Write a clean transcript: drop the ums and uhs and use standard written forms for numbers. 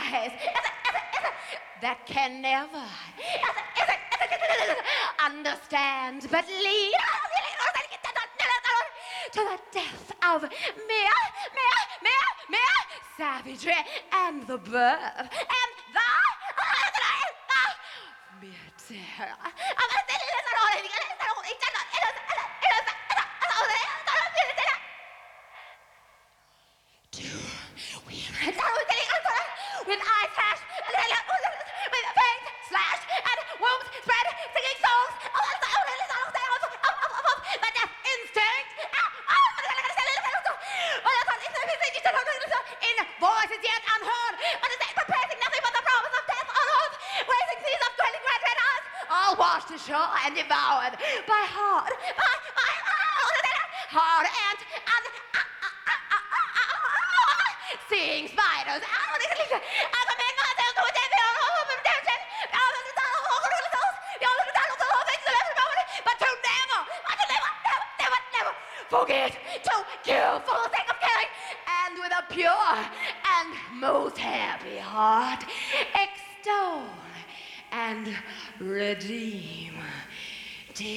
eyes that can never understand but lead to the death of mere savagery and the birth and the mere terror. With eyes hashed, with fangs slashed, and wounds spread, singing songs but death instinct. In voices yet unheard, praising nothing but the promise of death on earth, raising seas of dwelling red eyes, all washed ashore and devoured by hard ant and seeing spiders. But to never forget to kill for the sake of killing, and with a pure and most happy heart extol and redeem